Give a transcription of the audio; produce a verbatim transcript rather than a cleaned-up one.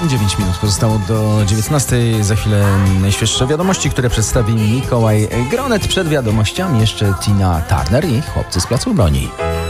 dziewięć minut pozostało do dziewiętnastej. Za chwilę najświeższe wiadomości, które przedstawi Mikołaj Gronet. Przed wiadomościami jeszcze Tina Turner i chłopcy z Placu Broni.